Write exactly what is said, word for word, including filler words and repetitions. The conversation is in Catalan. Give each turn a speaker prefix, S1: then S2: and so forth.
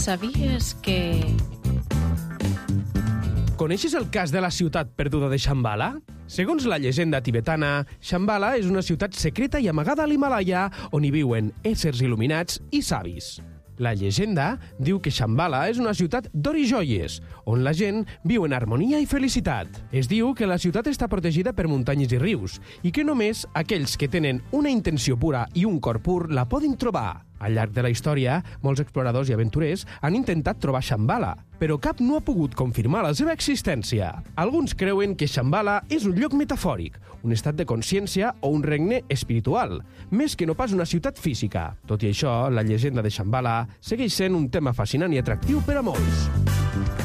S1: Sabies que...
S2: Coneixes el cas de la ciutat perduda de Shambhala? Segons la llegenda tibetana, Shambhala és una ciutat secreta i amagada a l'Himalaya on hi viuen éssers il·luminats i savis. La llegenda diu que Shambhala és una ciutat d'or i joies, on la gent viu en harmonia i felicitat. Es diu que la ciutat està protegida per muntanyes i rius i que només aquells que tenen una intenció pura i un cor pur la poden trobar. Al llarg de la història, molts exploradors i aventurers han intentat trobar Shambhala, però cap no ha pogut confirmar la seva existència. Alguns creuen que Shambhala és un lloc metafòric, un estat de consciència o un regne espiritual, més que no pas una ciutat física. Tot i això, la llegenda de Shambhala segueix sent un tema fascinant i atractiu per a molts.